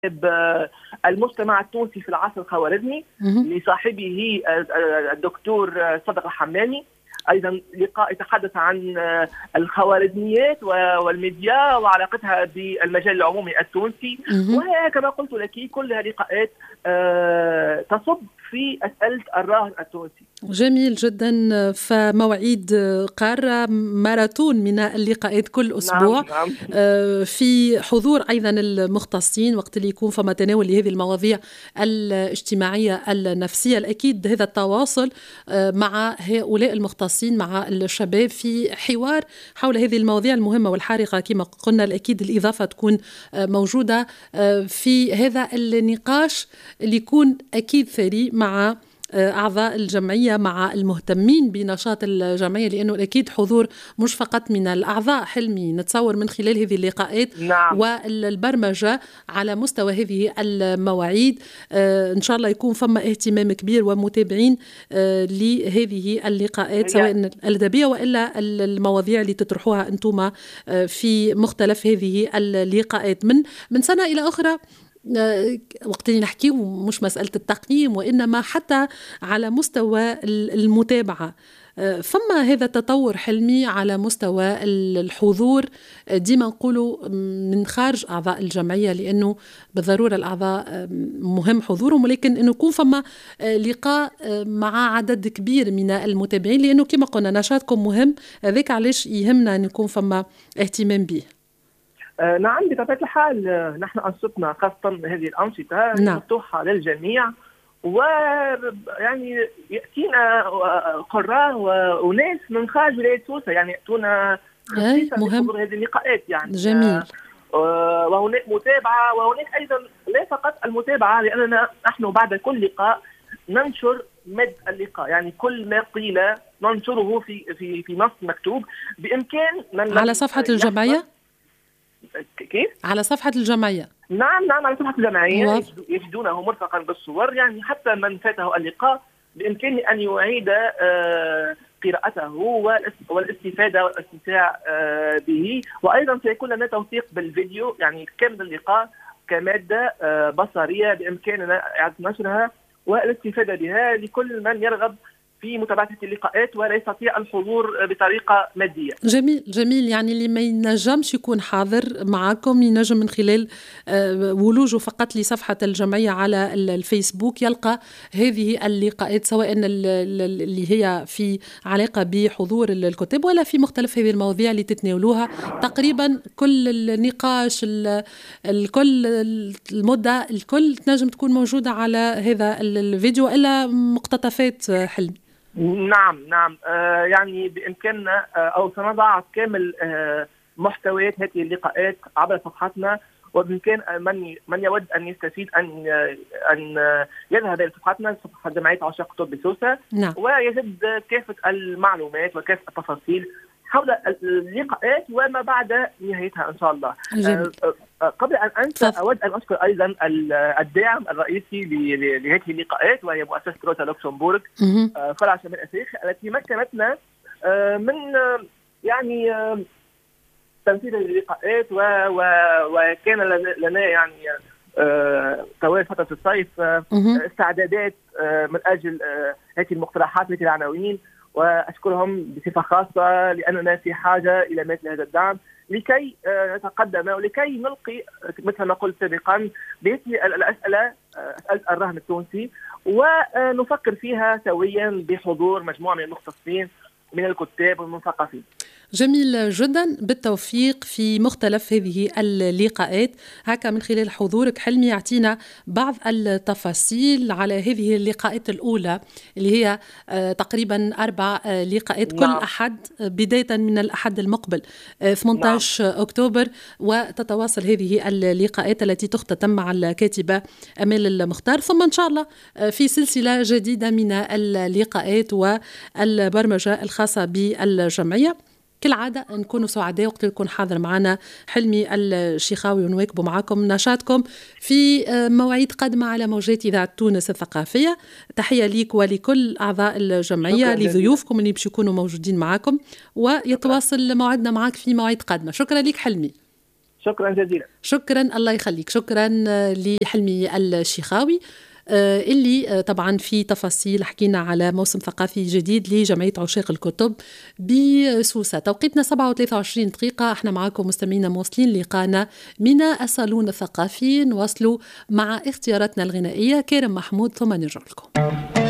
المجتمع التونسي في العصر الخوارزمي لصاحبه الدكتور صدق الحمامي. أيضا لقاء يتحدث عن الخوارزميات والميديا وعلاقتها بالمجال العمومي التونسي، وهي كما قلت لك كلها لقاءات تصب في أسئلة الراهن التونسي. جميل جدا. فمواعيد قارة ماراثون من اللقاءات كل أسبوع. نعم. في حضور أيضا المختصين وقت اللي يكون فما تناول لهذه المواضيع الاجتماعية النفسية. الأكيد هذا التواصل مع هؤلاء المختصين مع الشباب في حوار حول هذه المواضيع المهمة والحارقة كما قلنا. الأكيد الإضافة تكون موجودة في هذا النقاش اللي يكون أكيد ثري مع أعضاء الجمعية مع المهتمين بنشاط الجمعية، لأنه أكيد حضور مش فقط من الأعضاء. حلمي نتصور من خلال هذه اللقاءات نعم. والبرمجة على مستوى هذه المواعيد إن شاء الله يكون فما اهتمام كبير ومتابعين لهذه اللقاءات سواء الأدبية وإلا المواضيع اللي تطرحوها أنتم في مختلف هذه اللقاءات من سنة إلى أخرى. وقت اللي نحكيه مش مسألة التقييم وإنما حتى على مستوى المتابعة. فما هذا التطور حلمي على مستوى الحضور ديما نقولوا من خارج أعضاء الجمعية، لأنه بالضرورة الأعضاء مهم حضورهم، ولكن أنه يكون فما لقاء مع عدد كبير من المتابعين، لأنه كما قلنا نشاطكم مهم. ذاك علاش يهمنا أن يكون فما اهتمام به. نعم بطبيعة الحال نحن أنشطنا خاصة هذه الأنشطة مفتوحة للجميع، ويعني يأتينا قراء وناس من خارج ولاية سوسة يعني يأتونا لحضور هذه اللقاءات يعني. جميل. وهناك متابعة وهناك أيضا لا فقط المتابعة، لأننا نحن بعد كل لقاء ننشر مد اللقاء، يعني كل ما قيل ننشره في نص مكتوب بإمكان من على صفحة الجمعية. كيف؟ على صفحة الجمعية. نعم على صفحة الجمعية يجدونه مرفقا بالصور، يعني حتى من فاته اللقاء بإمكانه أن يعيد قراءته والاستفادة والاستمتاع به. وأيضا سيكون لنا توثيق بالفيديو يعني كامل اللقاء كمادة بصرية بإمكاننا إعادة نشرها والاستفادة بها لكل من يرغب في متابعة اللقاءات ولا يستطيع الحضور بطريقة مادية. جميل. يعني اللي ما ينجمش يكون حاضر معكم ينجم من خلال ولوجه فقط لصفحة الجمعية على الفيسبوك يلقى هذه اللقاءات، سواء اللي هي في علاقة بحضور الكتاب ولا في مختلف هذه المواضيع اللي تتناولوها. تقريبا كل النقاش الكل المدة الكل تنجم تكون موجودة على هذا الفيديو إلا مقتطفات حلمي. نعم يعني بإمكاننا أو سنضع كامل محتويات هذه اللقاءات عبر صفحتنا، وبإمكان من يود أن يستفيد أن يذهب إلى صفحتنا صفحة جمعية عشاق الكتب بسوسة. نعم. ويجد كافة المعلومات وكافة التفاصيل حول اللقاءات وما بعد نهايتها إن شاء الله. قبل أن أنسى أود أن أشكر أيضا الداعم الرئيسي لهذه اللقاءات، وهي مؤسسة روزا لوكسمبورغ فرع شمال أفريقيا التي مكنتنا من يعني تنفيذ اللقاءات وكان لنا يعني طوال فترة الصيف استعدادات من أجل هذه المقترحات مثل العناوين، وأشكرهم بصفة خاصة لأننا في حاجة إلى مثل هذا الدعم لكي نتقدم ولكي نلقي مثل ما قلت سابقا بهذه الأسئلة الرهن التونسي ونفكر فيها سويا بحضور مجموعة من المختصين من الكتاب والمثقفين. جميل جدا. بالتوفيق في مختلف هذه اللقاءات. هكا من خلال حضورك حلمي يعطينا بعض التفاصيل على هذه اللقاءات الأولى اللي هي تقريبا 4 لقاءات كل أحد بداية من الأحد المقبل 18 أكتوبر، وتتواصل هذه اللقاءات التي تختتم مع الكاتبة أمال المختار، ثم إن شاء الله في سلسلة جديدة من اللقاءات والبرمجة الخاصة بالجمعية. كالعادة نكونوا سعداء وقت يكون حاضر معنا حلمي الشيخاوي ونواكبوا معكم نشاطكم في مواعيد قادمة على موجات إذاعة تونس الثقافية. تحية ليك ولكل أعضاء الجمعية لضيوفكم اللي باش يكونوا موجودين معكم، ويتواصل موعدنا معك في مواعيد قادمة. شكرا لك حلمي. شكرا جزيلا. شكرا، الله يخليك. شكرا لحلمي الشيخاوي اللي طبعا في تفاصيل حكينا على موسم ثقافي جديد لجمعية عشاق الكتب بسوسة. توقيتنا 7:23 دقيقة. احنا معاكم مستمعينا موصلين لقانا من الصالون الثقافي، نواصلوا مع اختياراتنا الغنائية. كريم محمود ثم نرجع لكم.